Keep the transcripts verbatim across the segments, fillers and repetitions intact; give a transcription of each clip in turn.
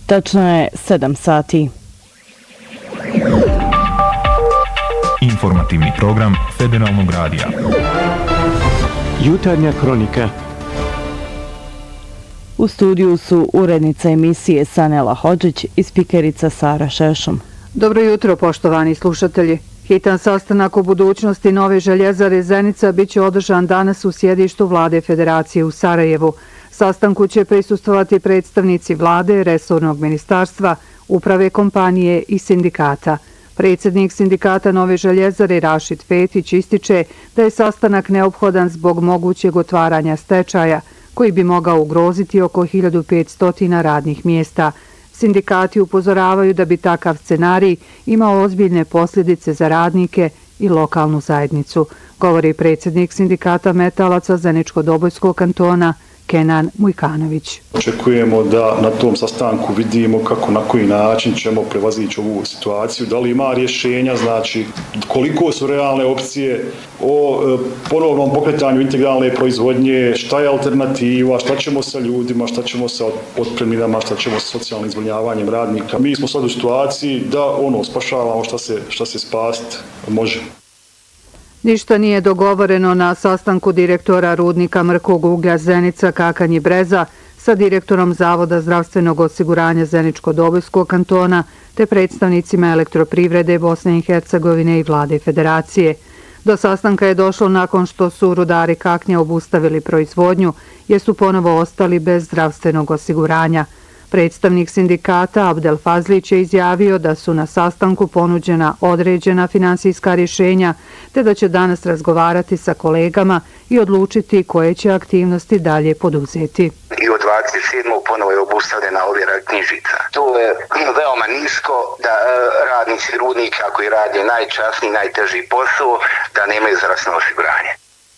Tačno je sedam sati. Informativni program Federalnog radija. Jutarnja kronika. U studiju su urednica emisije Sanela Hodžić i spikerica Sara Šešum. Dobro jutro, poštovani slušatelji. Hitan sastanak o budućnosti nove željezare Zenica bit će održan danas u sjedištu Vlade Federacije u Sarajevu. Sastanku će prisustvovati predstavnici Vlade, resornog ministarstva, uprave kompanije i sindikata. Predsjednik sindikata Nove željezare Rašid Fetić ističe da je sastanak neophodan zbog mogućeg otvaranja stečaja, koji bi mogao ugroziti oko hiljadu petsto radnih mjesta. Sindikati upozoravaju da bi takav scenarij imao ozbiljne posljedice za radnike i lokalnu zajednicu, govori predsjednik sindikata metalaca Zeničko-Dobojskog kantona Kenan Mujkanović. Očekujemo da na tom sastanku vidimo kako, na koji način ćemo prevazići ovu situaciju, da li ima rješenja, znači koliko su realne opcije o e, ponovnom pokretanju integralne proizvodnje, šta je alternativa, šta ćemo sa ljudima, šta ćemo sa otpremninama, šta ćemo sa socijalnim zbrinjavanjem radnika. Mi smo sad u situaciji da ono spašavamo šta se, šta se spasti može. Ništa nije dogovoreno na sastanku direktora rudnika mrkog uglja Zenica Kakanji Breza sa direktorom Zavoda zdravstvenog osiguranja Zeničko-Dobojskog kantona te predstavnicima elektroprivrede Bosne i Hercegovine i Vlade Federacije. Do sastanka je došlo nakon što su rudari Kaknja obustavili proizvodnju jer su ponovo ostali bez zdravstvenog osiguranja. Predstavnik sindikata Abdel Fazlić je izjavio da su na sastanku ponuđena određena finansijska rješenja te da će danas razgovarati sa kolegama i odlučiti koje će aktivnosti dalje poduzeti. I od dvadeset sedmog ponovo je obustavljena ovjera knjižica. To je veoma nisko da radnici rudnika koji rade najčasniji, najteži posao, da nemaju zdravstveno osiguranje.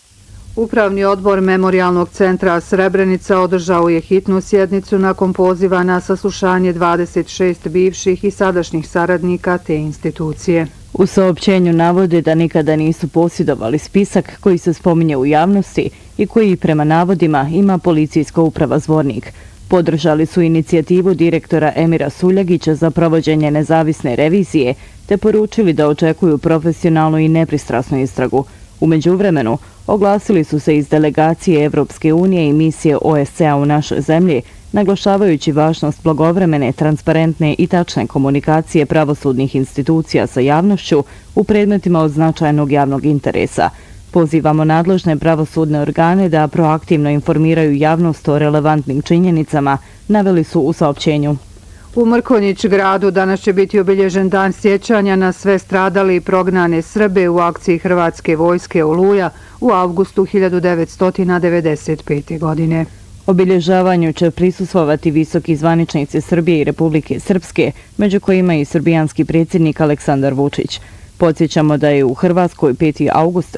Upravni odbor Memorijalnog centra Srebrenica održao je hitnu sjednicu nakon poziva na saslušanje dvadeset šest bivših i sadašnjih saradnika te institucije. U saopćenju navode da nikada nisu posjedovali spisak koji se spominje u javnosti i koji prema navodima ima policijska uprava Zvornik. Podržali su inicijativu direktora Emira Suljagića za provođenje nezavisne revizije te poručili da očekuju profesionalnu i nepristrasnu istragu. U međuvremenu, oglasili su se iz delegacije Evropske unije i misije O S C A u našoj zemlji, naglašavajući važnost blagovremene, transparentne i tačne komunikacije pravosudnih institucija sa javnošću u predmetima od značajnog javnog interesa. Pozivamo nadležne pravosudne organe da proaktivno informiraju javnost o relevantnim činjenicama, naveli su u saopćenju. U Mrkonjić gradu danas će biti obilježen dan sjećanja na sve stradale i prognane Srbe u akciji Hrvatske vojske Oluja u avgustu hiljadu devetsto devedeset pete. godine. Obilježavanju će prisustvovati visoki zvaničnici Srbije i Republike Srpske, među kojima i srbijanski predsjednik Aleksandar Vučić. Podsjećamo da je u Hrvatskoj peti august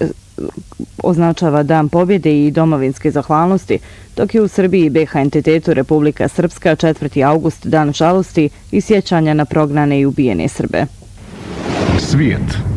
označava Dan pobjede i domovinske zahvalnosti, dok je u Srbiji i B H entitetu Republika Srpska četvrti august Dan žalosti i sjećanja na prognane i ubijene Srbe. Svijet.